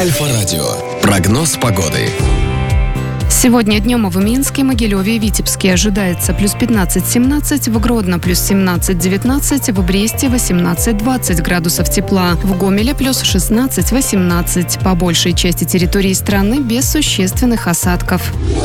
Альфа-радио. Прогноз погоды. Сегодня днем в Минске, Могилеве и Витебске ожидается плюс 15-17, в Гродно плюс 17-19, в Бресте 18-20 градусов тепла, в Гомеле плюс 16-18. По большей части территории страны без существенных осадков.